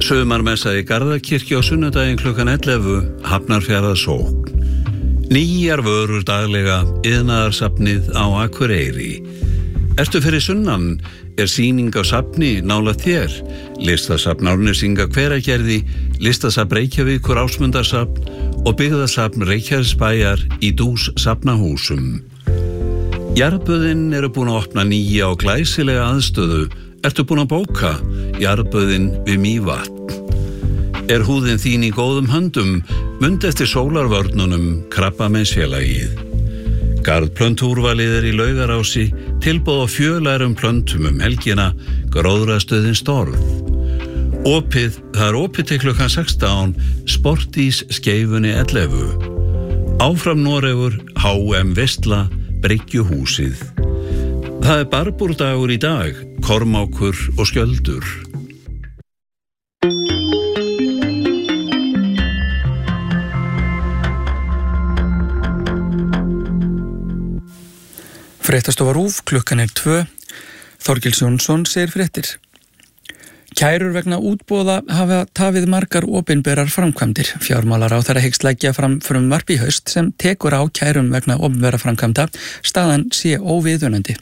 Sumarmessa í Garðakirkju á sunnudaginn klukkan 11, Hafnarfjarðarsókn. Nýjar vörur daglega, iðnaðarsafnið á Akureyri. Ertu fyrir sunnan, sýning á safni nálægt þér. Listasafn Árnesinga Hveragerði, Listasafn Reykjavíkur Ásmundarsafn og Byggðasafn Reykjanesbæjar í Dús safnahúsum. Jarðböðin eru búin að opna nýja og glæsilega aðstöðu. Ertu búin að bóka? Jarðböðin við Mývatn. Húðin þín í góðum höndum? Mund eftir sólarvörnunum Krabbameinsfélagið. Garðplöntúrvalið í Laugarási, tilboð á fjölærum plöntum helgina, gróðrastöðin Storð. Það opið til klukkan 16, Sportís Skeifunni 11. Áfram Noregur, HM Veistla, Bryggjuhúsið. Það barbúrdagur í dag, Kormákur og Skjöldur. Fréttastofa RÚV, klukkan 2. Þorgils Jónsson segir fréttir. Kærur vegna útboða hafa tafið margar opinberar framkvæmdir. Fjármálaráðherra hyggst leggja fram frumvarp í haust sem tekur á kærum vegna opinberra framkvæmda. Staðan sé óviðunandi.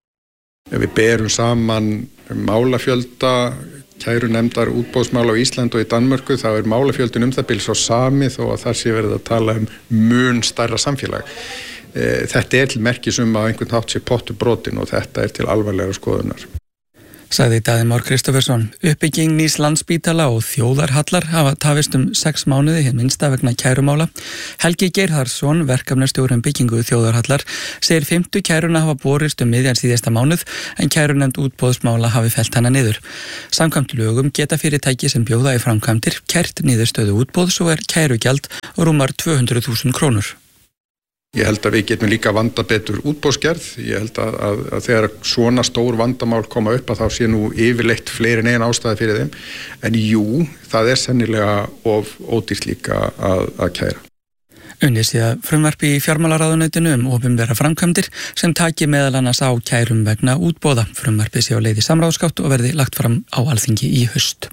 Við berum saman málafjölda kærunefndar útboðsmála á Íslandi og í Danmörku, þá málafjöldin það bil svo sami þó að þar sé verið að tala mun stærra samfélag. Þetta til merkis að einhvern hátt sé pottur brotin og þetta til alvarlegra skoðunar. Sagði Daði Már Kristófersson. Uppbygging nýs Landspítala og þjóðarhallar hafa tafist 6 mánuði hið minnsta vegna kærumála. Helgi Geirharðsson, verkefnastjóri byggingu þjóðarhallar, segir 5. kæruna hafa borist miðjan síðasta mánuð en kærunefnd útboðsmála hafi fellt hana niður. Samkvæmt lögum geta fyrirtæki sem bjóða í framkvæmdir kært niðurstöðu útboðs og kærugjald rúmar 200.000 krónur. Ég held að við getum líka vanda betur útboðsgerð. Ég held að þegar svona stór vandamál koma upp að þá sé nú yfirleitt fleiri en ein ástæði fyrir þeim. En jú, það sennilega of ódýrt líka að kæra. Unnið sé að frumvarpi í fjármálaráðuneytinu opinbera framkvæmdir sem taki meðal annars á kærum vegna útboða. Frumvarpi sé á leið í samráðsgátt og verði lagt fram á Alþingi í haust.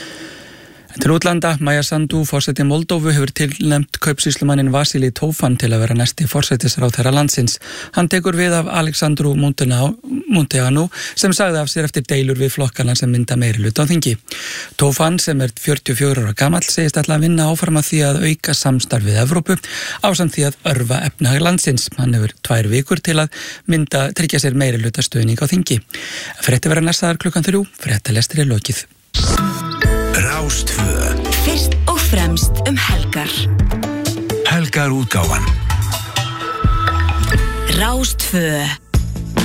Til útlanda, Maja Sandu, forseti Moldóvu, hefur tilnefnt kaupsýslumannin Vasili Tófan til að vera næsti forsætisráðherra landsins. Hann tekur við af Alexandru Munteanu sem sagði af sér eftir deilur við flokkana sem mynda meirihluta á þingi. Tófan, sem 44 ára gamall, segist ætla að vinna áfram að því að auka samstarfið Evrópu ásamt því að örva efnahag landsins. Hann hefur 2 vikur til að tryggja sér meirihluta stuðning á þingi. Fréttir verða næstaðar klukkan 3, fréttalestir lokið. Rástvö. Fyrst og fremst helgar. Helgar útgáfan. Rástvö.